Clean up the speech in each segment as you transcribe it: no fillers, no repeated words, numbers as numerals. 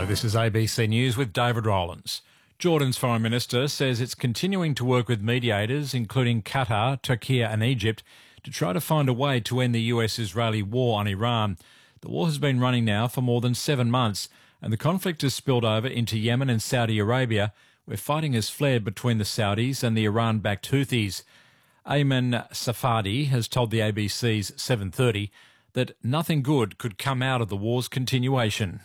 This is ABC News with David Rowlands. Jordan's Foreign Minister says it's continuing to work with mediators, including Qatar, Turkey and Egypt, to try to find a way to end the US-Israeli war on Iran. The war has been running now for more than 7 months, and the conflict has spilled over into Yemen and Saudi Arabia, where fighting has flared between the Saudis and the Iran-backed Houthis. Ayman Safadi has told the ABC's 7:30 that nothing good could come out of the war's continuation.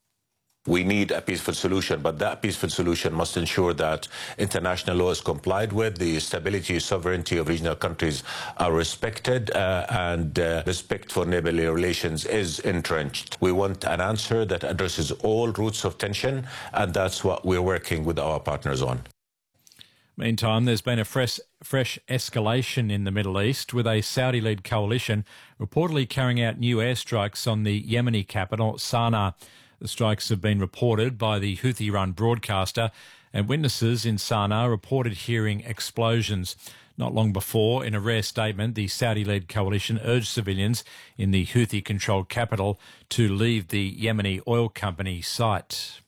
We need a peaceful solution, but that peaceful solution must ensure that international law is complied with, the stability and sovereignty of regional countries are respected, and respect for neighbourly relations is entrenched. We want an answer that addresses all roots of tension, and that's what we're working with our partners on. Meantime, there's been a fresh escalation in the Middle East, with a Saudi-led coalition reportedly carrying out new airstrikes on the Yemeni capital, Sana'a. The strikes have been reported by the Houthi-run broadcaster, and witnesses in Sana'a reported hearing explosions. Not long before, in a rare statement, the Saudi-led coalition urged civilians in the Houthi-controlled capital to leave the Yemeni oil company site.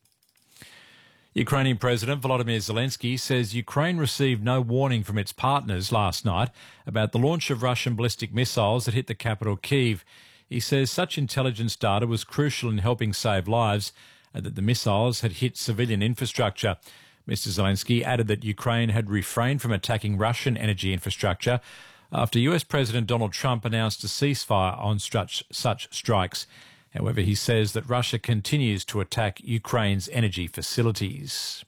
Ukrainian President Volodymyr Zelensky says Ukraine received no warning from its partners last night about the launch of Russian ballistic missiles that hit the capital, Kyiv. He says such intelligence data was crucial in helping save lives and that the missiles had hit civilian infrastructure. Mr. Zelensky added that Ukraine had refrained from attacking Russian energy infrastructure after US President Donald Trump announced a ceasefire on such strikes. However, he says that Russia continues to attack Ukraine's energy facilities.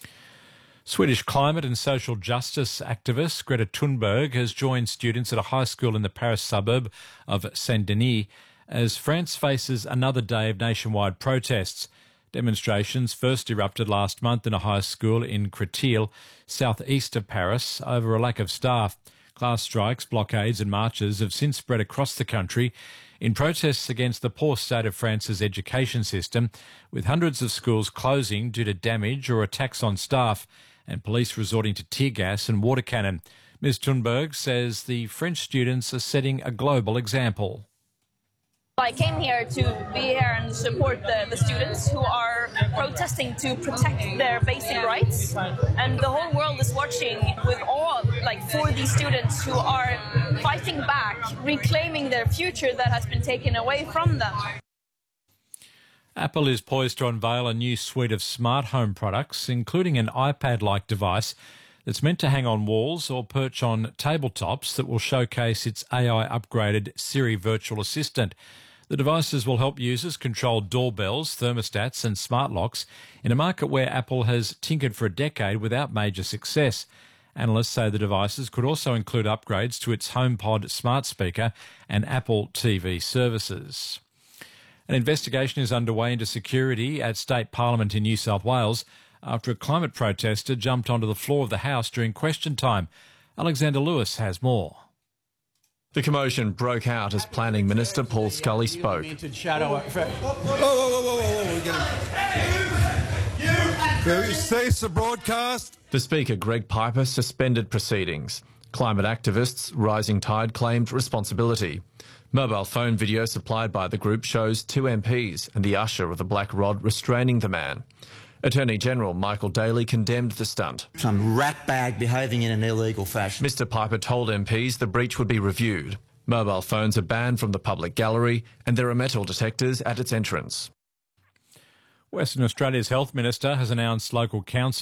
Swedish climate and social justice activist Greta Thunberg has joined students at a high school in the Paris suburb of Saint-Denis as France faces another day of nationwide protests. Demonstrations first erupted last month in a high school in Créteil, southeast of Paris, over a lack of staff. Class strikes, blockades and marches have since spread across the country in protests against the poor state of France's education system, with hundreds of schools closing due to damage or attacks on staff and police resorting to tear gas and water cannon. Ms. Thunberg says the French students are setting a global example. I came here to be here and support the students who are protesting to protect their basic rights, and the whole world is watching with awe, for these students who are fighting back, reclaiming their future that has been taken away from them. Apple is poised to unveil a new suite of smart home products, including an iPad-like device that's meant to hang on walls or perch on tabletops that will showcase its AI-upgraded Siri virtual assistant. The devices will help users control doorbells, thermostats and smart locks in a market where Apple has tinkered for a decade without major success. Analysts say the devices could also include upgrades to its HomePod smart speaker and Apple TV services. An investigation is underway into security at State Parliament in New South Wales after a climate protester jumped onto the floor of the House during question time. Alexander Lewis has more. The commotion broke out as Planning Minister Paul Scully spoke. Will you cease the broadcast? The Speaker, Greg Piper, suspended proceedings. Climate activists Rising Tide claimed responsibility. Mobile phone video supplied by the group shows 2 MPs and the usher with a black rod restraining the man. Attorney General Michael Daly condemned the stunt. Some ratbag behaving in an illegal fashion. Mr Piper told MPs the breach would be reviewed. Mobile phones are banned from the public gallery and there are metal detectors at its entrance. Western Australia's Health Minister has announced local council